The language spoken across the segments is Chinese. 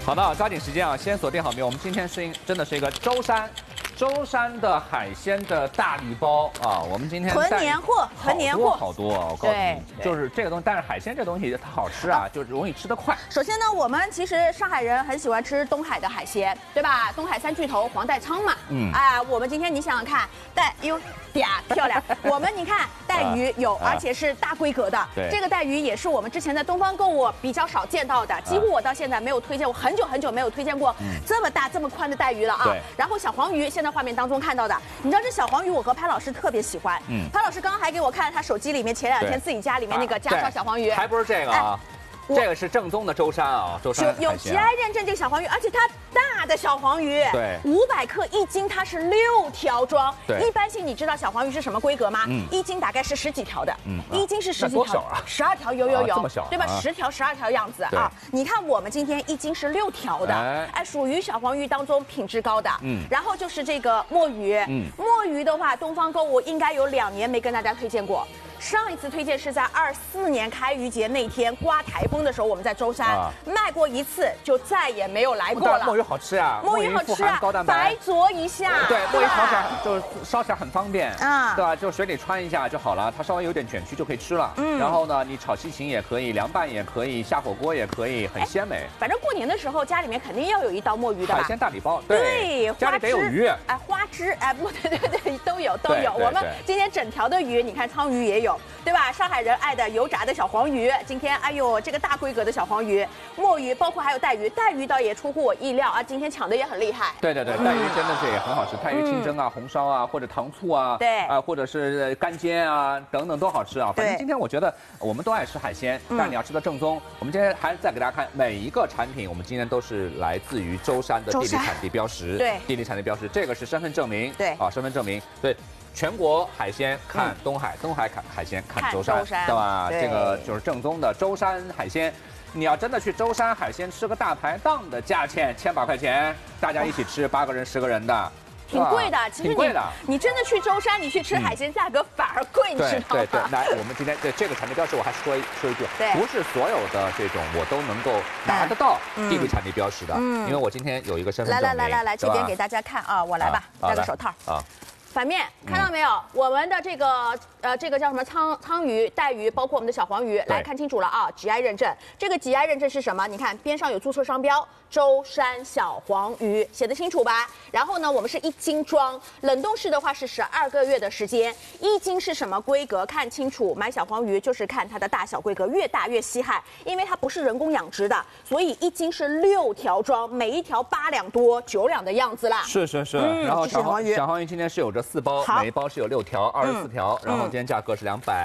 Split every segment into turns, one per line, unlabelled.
好的，抓紧时间啊，先锁定好没有？我们今天真的是一个舟山的海鲜的大礼包啊！我们今天
囤年货，囤年货，
好多啊！我告诉你，就是这个东西，但是海鲜这东西它好吃啊，就容易吃得快。
首先呢，我们其实上海人很喜欢吃东海的海鲜，对吧？东海三巨头，黄带鲳嘛。我们今天你想想看，漂亮。我们你看带鱼有，而且是大规格的。
对，
这个带鱼也是我们之前在东方购物比较少见到的，几乎我到现在没有推荐，我很久没有推荐过这么大这么宽的带鱼了啊。
对。
然后小黄鱼，现在画面当中看到的，你知道这小黄鱼，我和潘老师特别喜欢。潘老师刚刚还给我看他手机里面前2天自己家里面那个家常小黄鱼，
还不是这个啊。这个是正宗的舟山啊，舟山
有 GI 认证这个小黄鱼，而且它大的小黄鱼，
对
，500克1斤，它是6条装。
对，
一般性你知道小黄鱼是什么规格吗？1斤大概是10几条的，1斤是10几条，12条有，
这么小，
对吧？10条、12条样子啊。你看我们今天1斤是6条的，属于小黄鱼当中品质高的。然后就是这个墨鱼，墨鱼的话，东方购物应该有2年没跟大家推荐过。上一次推荐是在24年开渔节那天刮台风的时候，我们在舟山卖过1次，就再也没有来过了。
墨鱼好吃呀，
墨鱼好吃啊，
高蛋白，
白灼一下，
对，墨鱼炒起来就是烧起来很方便啊，对吧？就水里穿一下就好了，它稍微有点卷曲就可以吃了。然后呢，你炒西芹也可以，凉拌也可以，下火锅也可以，很鲜美。
反正过年的时候家里面肯定要有一道墨鱼的
海鲜大礼包，对，家里得有鱼。
花枝，不对，都有。我们今天整条的鱼，你看鲳鱼也有，对吧？上海人爱的油炸的小黄鱼，今天哎呦这个大规格的小黄鱼、墨鱼，包括还有带鱼，带鱼倒也出乎我意料啊，今天抢的也很厉害。
对，带鱼真的是也很好吃，带鱼清蒸啊、红烧啊，或者糖醋啊，
对
或者是干煎啊等等都好吃啊。反正今天我觉得我们都爱吃海鲜，但你要吃的正宗。我们今天还再给大家看每一个产品，我们今天都是来自于舟山的地理产地标识，
对，
地理产地标识，这个是身份证明，
对
身份证明，对。全国海鲜看东海，东海看海鲜看舟山，对吧？这个就是正宗的舟山海鲜。你要真的去舟山海鲜吃个大排档的价钱，1000把块钱，大家一起吃8个人10个人的。
挺贵的，其实你真的去舟山，你去吃海鲜，价格反而贵，你知道吗？
对，来，我们今天对这个产地标识，我还说一句，不是所有的这种我都能够拿得到地理产地标识的，因为我今天有一个身份证明。
来，这边给大家看啊，我来吧，戴个手套啊。反面看到没有？我们的这个叫什么鲳鱼、带鱼，包括我们的小黄鱼，来看清楚了啊 ！GI 认证，这个 GI 认证是什么？你看边上有注册商标，舟山小黄鱼，写得清楚吧？然后呢，我们是1斤装，冷冻室的话是12个月的时间。1斤是什么规格？看清楚，买小黄鱼就是看它的大小规格，越大越稀罕，因为它不是人工养殖的，所以1斤是6条装，每一条8两多、9两的样子啦。
是。然后小黄鱼今天是有着4包，每一包是有6条，24条。然后今天价格是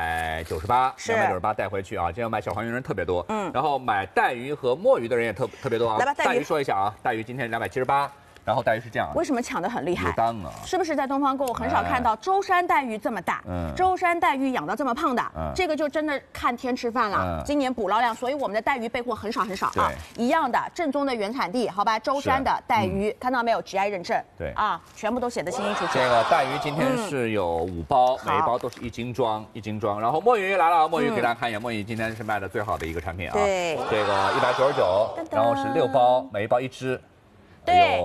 298，298带回去啊。今天买小黄鱼人特别多，然后买带鱼和墨鱼的人也特别多啊。
来吧，
带鱼说一下啊，带鱼今天278。然后带鱼是这样，
为什么抢得很厉害？
有档啊！
是不是在东方购物很少看到舟山带鱼这么大？舟山带鱼养到这么胖的，这个就真的看天吃饭了。今年捕捞量，所以我们的带鱼备货很少啊。一样的正宗的原产地，好吧？舟山的带鱼，看到没有 ？GI 认证，
对
啊，全部都写得清清楚楚。
这个带鱼今天是有5包，每一包都是1斤装。然后墨鱼来了，墨鱼给大家看一眼，墨鱼今天是卖的最好的一个产品啊。
对，
这个199，然后是6包，每一包1只。
对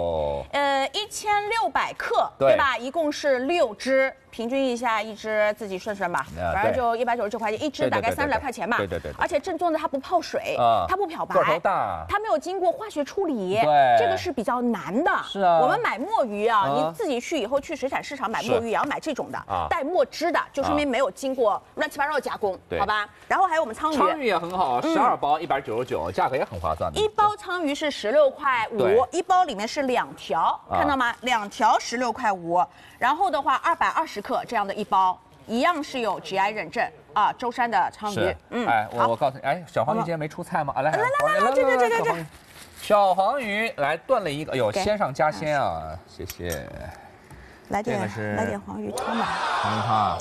，1600克，对吧？一共是6只，平均一下一只自己算算吧，反正就199块钱一只，大概30来块钱吧。
对。
而且正宗的它不泡水，它不漂白，
个头大，
它没有经过化学处理，
对，
这个是比较难的。
是啊，
我们买墨鱼啊，你自己去以后去水产市场买墨鱼也要买这种的，带墨汁的，就说明没有经过乱七八糟的加工，好吧？然后还有我们鲳鱼，
鲳鱼也很好，12包199，价格也很划算的。
1包鲳鱼是16块5，一包里面是2条，看到吗？2条16块5，然后的话220克这样的一包，一样是有 GI 认证啊，舟山的鲳鱼。
我告诉你，小黄鱼今天没出菜吗？来，
这
小黄鱼来炖了一个，鲜上加鲜啊，谢谢。
来点黄鱼汤吧。
黄鱼汤。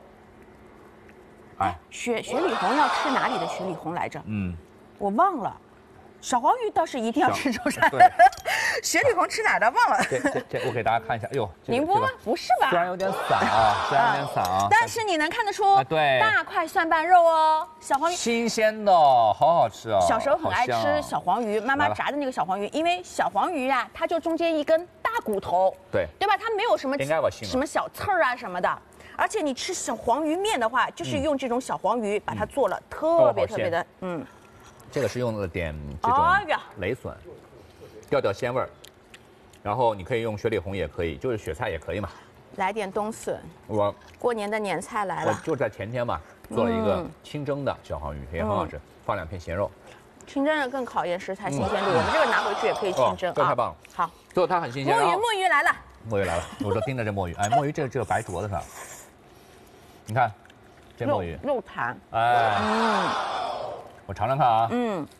雪里红要吃哪里的雪里红来着？我忘了。小黄鱼倒是一定要吃舟山， 雪里红吃哪的忘了？
这我给大家看一下，哎呦，
宁波吗？不是吧？
虽然有点散啊，虽然有点散啊，
但是你能看得出，
对，
大块蒜瓣肉哦，小黄鱼，
新鲜的，好好吃哦。
小时候很爱吃小黄鱼，妈妈炸的那个小黄鱼，因为小黄鱼啊，它就中间一根大骨头，
对
吧？它没有什么什么小刺儿啊什么的。而且你吃小黄鱼面的话，就是用这种小黄鱼把它做了，特别的，
这个是用了点这种雷笋，调鲜味儿。然后你可以用雪里红也可以，就是雪菜也可以嘛。
来点冬笋，过年的年菜来了。
我就在前天嘛，做了一个清蒸的小黄鱼，也很好吃，放2片咸肉。
清蒸的更考验食材新鲜度，我们这个拿回去也可以清蒸啊。
这太棒了。
好，
最后它很新鲜。
墨鱼来了。
墨鱼来了，我都盯着这墨鱼。哎，墨鱼这个白灼的上。你看，这墨鱼
肉弹，
我尝尝看啊，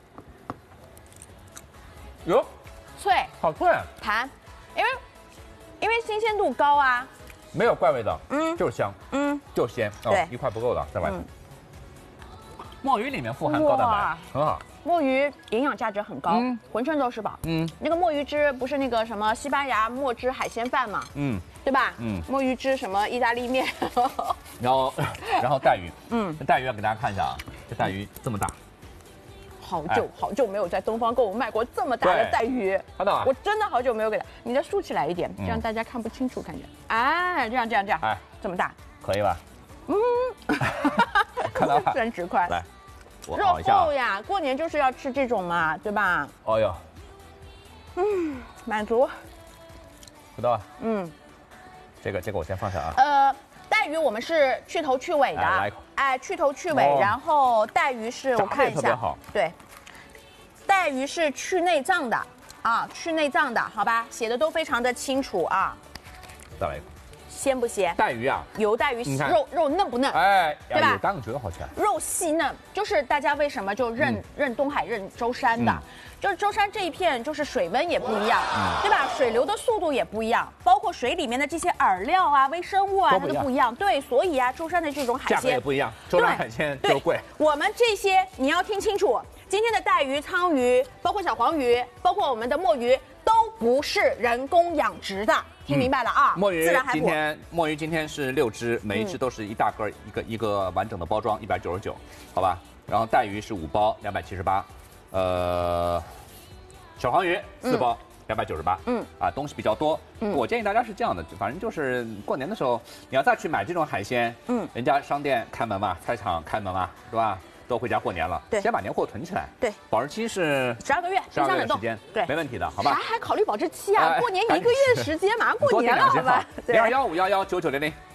哟，
脆，
好脆，
弹，因为新鲜度高啊，
没有怪味道，就是香，就是鲜，
对，
一块不够的，在外头。墨鱼里面富含高蛋白，很好。
墨鱼营养价值很高，浑身都是宝。那个墨鱼汁不是那个什么西班牙墨汁海鲜饭嘛？对吧？墨鱼汁什么意大利面，
然后带鱼，这带鱼要给大家看一下啊，这带鱼这么大，
好久没有在东方购物卖过这么大的带鱼，
看到啊？
我真的好久没有给它，你再竖起来一点，这样大家看不清楚，看见？哎，这样，哎，这么大，
可以吧？看到了，
3指块，
来。
肉厚呀，过年就是要吃这种嘛，对吧？
哎呦，
满足。
知道吧？这个我先放下啊。
带鱼我们是去头去尾的，
来一口。
哎，去头去尾，然后带鱼是我看一下，
特别好。
对，带鱼是去内脏的啊，去内脏的，好吧？写的都非常的清楚啊。
再来一口。
鲜不鲜？
带鱼啊，
油带鱼，肉嫩不嫩？
哎，
对吧？
感觉好吃。
肉细嫩，就是大家为什么就认东海、认舟山的，就是舟山这一片，就是水温也不一样，对吧？水流的速度也不一样，包括水里面的这些饵料啊、微生物啊，它都不一样。对，所以啊，舟山的这种海鲜
价格也不一样，舟山海鲜就贵。
我们这些你要听清楚，今天的带鱼、鲳鱼，包括小黄鱼，包括我们的墨鱼，都不是人工养殖的。听明白了啊！
墨鱼今天是6只，每一只都是一大根一个完整的包装，199，好吧？然后带鱼是5包，278，小黄鱼4包，298，东西比较多。我建议大家是这样的，反正就是过年的时候，你要再去买这种海鲜，人家商店开门嘛，菜场开门嘛，是吧？都回家过年了，
对，
先把年货囤起来。
对，
保质期是
12个月，冰箱冷冻，
对，没问题的，好吧？
啥还考虑保质期啊？过年1个月的时间，马上过年了，好吧
？0215119900。